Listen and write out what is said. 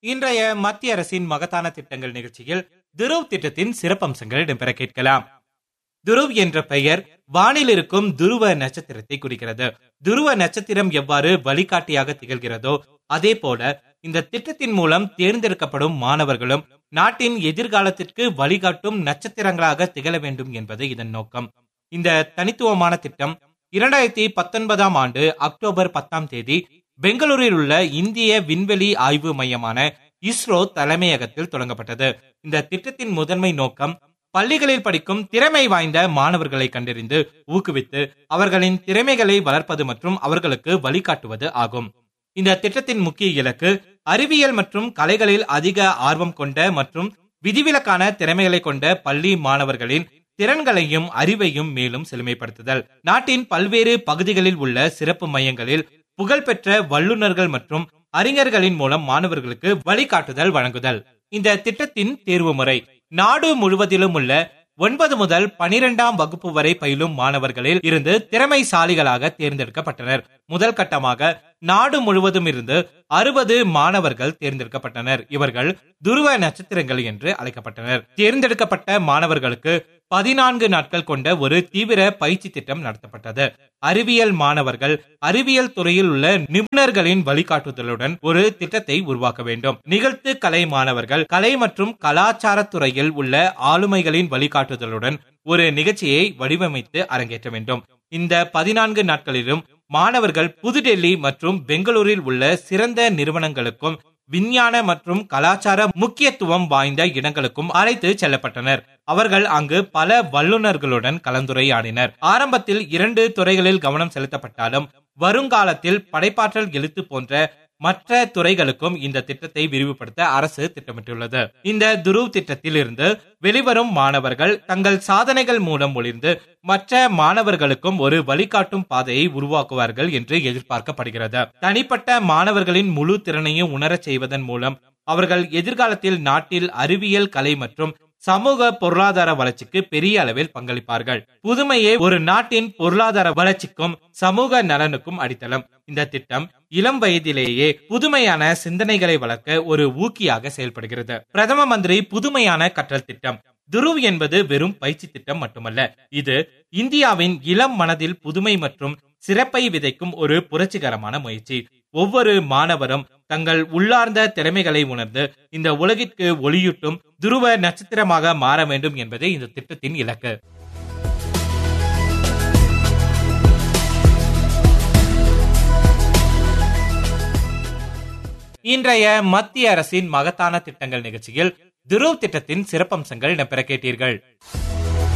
இன்றைய மத்திய அரசின் மகத்தான திட்டங்கள் நிகழ்ச்சியில் துருவ் திட்டத்தின் சிறப்பம்சங்கள் இடம்பெற கேட்கலாம். துருவ் என்ற பெயர் வானில் இருக்கும் துருவ நட்சத்திரத்தை குறிக்கிறது. துருவ நட்சத்திரம் எவ்வாறு வழிகாட்டியாக திகழ்கிறதோ அதே போல இந்த திட்டத்தின் மூலம் தேர்ந்தெடுக்கப்படும் மாணவர்களும் நாட்டின் எதிர்காலத்திற்கு வழிகாட்டும் நட்சத்திரங்களாக திகழ வேண்டும் என்பது இதன் நோக்கம். இந்த தனித்துவமான திட்டம் 2019 ஆண்டு அக்டோபர் 10 பெங்களூரில் உள்ள இந்திய விண்வெளி ஆய்வு மையமான இஸ்ரோ தலைமையகத்தில் தொடங்கப்பட்டது. இந்த திட்டத்தின் முதன்மை நோக்கம் பள்ளிகளில் படிக்கும் திறமை வாய்ந்த மாணவர்களை கண்டறிந்து ஊக்குவித்து அவர்களின் திறமைகளை வளர்ப்பது மற்றும் அவர்களுக்கு வழிகாட்டுவது ஆகும். இந்த திட்டத்தின் முக்கிய இலக்கு அறிவியல் மற்றும் கலைகளில் அதிக ஆர்வம் கொண்ட மற்றும் விதிவிலக்கான திறமைகளை கொண்ட பள்ளி மாணவர்களின் திறன்களையும் அறிவையும் மேலும் செழுமைப்படுத்துதல். நாட்டின் பல்வேறு பகுதிகளில் உள்ள சிறப்பு மையங்களில் புகழ்பெற்ற வல்லுநர்கள் மற்றும் அறிஞர்களின் மூலம் மாணவர்களுக்கு வழிகாட்டுதல் வழங்குதல். இந்த திட்டத்தின் தேர்வு முறை நாடு முழுவதிலும் உள்ள 9 முதல் 12ஆம் வகுப்பு வரை பயிலும் மாணவர்களில் இருந்து திறமைசாலிகளாக தேர்ந்தெடுக்கப்பட்டனர். முதல் கட்டமாக நாடு முழுவதும் இருந்து 60 மாணவர்கள் தேர்ந்தெடுக்கப்பட்டனர். இவர்கள் துருவ நட்சத்திரங்கள் என்று அழைக்கப்பட்டனர். தேர்ந்தெடுக்கப்பட்ட மாணவர்களுக்கு 14 நாட்கள் கொண்ட ஒரு தீவிர பயிற்சி திட்டம் நடத்தப்பட்டது. அறிவியல் மாணவர்கள் அறிவியல் துறையில் உள்ள நிபுணர்களின் வழிகாட்டுதலுடன் ஒரு திட்டத்தை உருவாக்க வேண்டும். நிகழ்த்து கலை மாணவர்கள் கலை மற்றும் கலாச்சார துறையில் உள்ள ஆளுமைகளின் வழிகாட்டுதலுடன் ஒரு நிகழ்ச்சியை வடிவமைத்து அரங்கேற்ற வேண்டும். இந்த 14 நாட்களிலும் மாணவர்கள் புதுடெல்லி மற்றும் பெங்களூரில் உள்ள சிறந்த நிறுவனங்களுக்கும் விஞ்ஞான மற்றும் கலாச்சார முக்கியத்துவம் வாய்ந்த இடங்களுக்கும் அழைத்து செல்லப்பட்டனர். அவர்கள் அங்கு பல வல்லுநர்களுடன் கலந்துரையாடினர். ஆரம்பத்தில் 2 துறைகளில் கவனம் செலுத்தப்பட்டாலும் வருங்காலத்தில் படைப்பாற்றல் எழுத்து போன்ற மற்ற துறைகளுக்கும் இந்த திட்டத்தை விரிவுபடுத்த அரசு திட்டமிட்டுள்ளது. இந்த துருவ் திட்டத்தில் இருந்து வெளிவரும் மாணவர்கள் தங்கள் சாதனைகள் மூலம் ஒளிர்ந்து மற்ற மாணவர்களுக்கும் ஒரு வழிகாட்டும் பாதையை உருவாக்குவார்கள் என்று எதிர்பார்க்கப்படுகிறது. தனிப்பட்ட மாணவர்களின் முழு திறனையும் உணரச் செய்வதன் மூலம் அவர்கள் எதிர்காலத்தில் நாட்டில் அறிவியல் கலை மற்றும் சமூக பொருளாதார வளர்ச்சிக்கு பெரிய அளவில் பங்களிப்பார்கள். புதுமையே ஒரு நாட்டின் பொருளாதார வளர்ச்சிக்கும் சமூக நலனுக்கும் அடித்தளம். இந்த திட்டம் இளம் வயதிலேயே புதுமையான சிந்தனைகளை வளர்க்க ஒரு ஊக்கியாக செயல்படுகிறது. பிரதம மந்திரி புதுமையான கற்றல் திட்டம். துருவ் என்பது வெறும் பயிற்சி திட்டம் மட்டுமல்ல, இது இந்தியாவின் இளம் மனதில் புதுமை மற்றும் சிறப்பை விதைக்கும் ஒரு புரட்சிகரமான முயற்சி. ஒவ்வொரு மாணவரும் தங்கள் உள்ளார்ந்த திறமைகளை உணர்ந்து இந்த உலகிற்கு ஒளியூட்டும் துருவ நட்சத்திரமாக மாற வேண்டும் என்பதே இந்த திட்டத்தின் இலக்கு. இன்றைய மத்திய அரசின் மகத்தான திட்டங்கள் நிகழ்ச்சியில் துருவ் திட்டத்தின் சிறப்பம்சங்கள் இடம்பெற கேட்டீர்கள்.